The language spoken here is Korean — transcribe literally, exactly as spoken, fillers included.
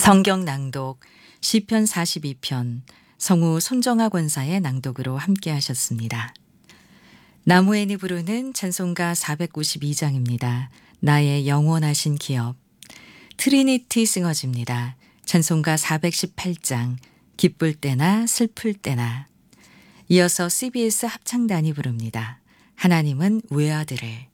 성경 낭독 시편 사십이 편 성우 손정아 권사의 낭독으로 함께 하셨습니다. 나무엔이 부르는 찬송가 사백구십이 장입니다. 나의 영원하신 기업. 트리니티 싱어즈입니다. 찬송가 사백십팔 장 기쁠 때나 슬플 때나. 이어서 씨비에스 합창단이 부릅니다. 하나님은 외아들을.